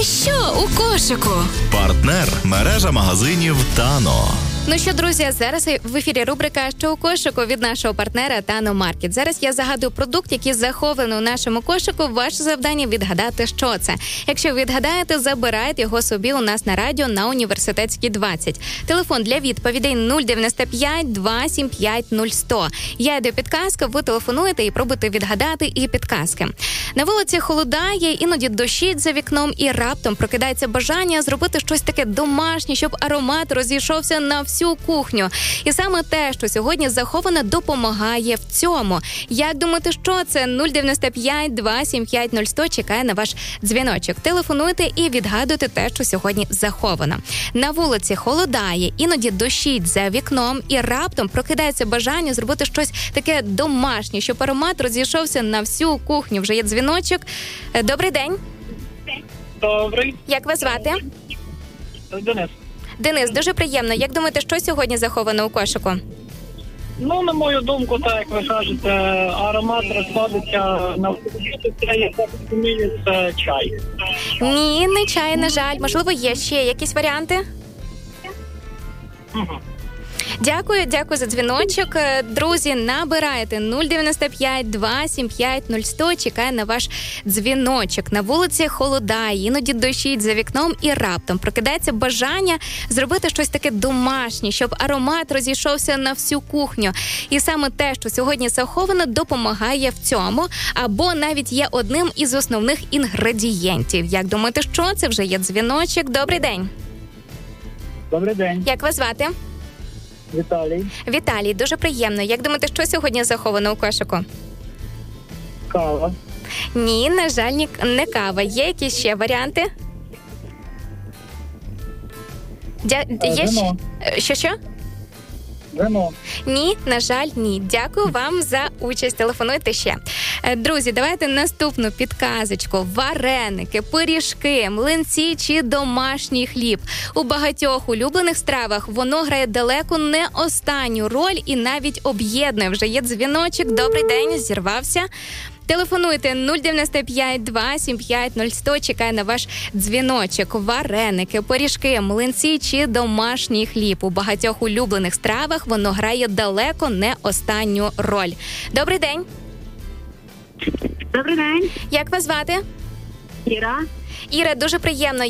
А що у кошику? Партнер – мережа магазинів «Тано». Ну що, друзі, зараз в ефірі рубрика «Що у кошику» від нашого партнера «Тано Маркет». Зараз я загадую продукт, який захований у нашому кошику. Ваше завдання – відгадати, що це. Якщо відгадаєте, забирайте його собі у нас на радіо на Університетській 20. Телефон для відповідей 095 275 0100. Я йду підказка, ви телефонуєте і пробуйте відгадати і підказки. На вулиці холодає, іноді дощить за вікном і раптом прокидається бажання зробити щось таке домашнє, щоб аромат розійшовся на всю кухню. І саме те, що сьогодні заховано, допомагає в цьому. Як думаєте, що це? 095 275 0100 чекає на ваш дзвіночок. Телефонуйте і відгадуйте те, що сьогодні заховано. На вулиці холодає, іноді дощить за вікном і раптом прокидається бажання зробити щось таке домашнє, щоб аромат розійшовся на всю кухню. Вже є дзвіночок. Добрий день. Добрий. Як вас звати? Денис. Денис, дуже приємно. Як думаєте, що сьогодні заховано у кошику? Ну, на мою думку, так, як ви кажете, аромат розходиться на вулиці, це, я так розумію, це чай. Ні, не чай, на жаль. Можливо, є ще якісь варіанти? Угу. Дякую за дзвіночок. Друзі, набирайте 095 275 0100. Чекає на ваш дзвіночок. На вулиці холодає, іноді дощить за вікном і раптом прокидається бажання зробити щось таке домашнє, щоб аромат розійшовся на всю кухню. І саме те, що сьогодні заховано, допомагає в цьому, або навіть є одним із основних інгредієнтів. Як думаєте, що це? Вже є дзвіночок. Добрий день. Добрий день. Як вас звати? Віталій. Віталій, дуже приємно. Як думаєте, що сьогодні заховано у кошику? Кава. Ні, на жаль, не кава. Є якісь ще варіанти? Є Вино. Що? Вино. Ні, на жаль, ні. Дякую вам за участь. Телефонуйте ще. Друзі, давайте наступну підказочку. Вареники, пиріжки, млинці чи домашній хліб. У багатьох улюблених стравах воно грає далеко не останню роль і навіть об'єднує. Вже є дзвіночок. Добрий день, зірвався. Телефонуйте 095 275 0100, чекає на ваш дзвіночок. Вареники, пиріжки, млинці чи домашній хліб. У багатьох улюблених стравах воно грає далеко не останню роль. Добрий день. Добрий день. Як вас звати? Іра. Іра, дуже приємно.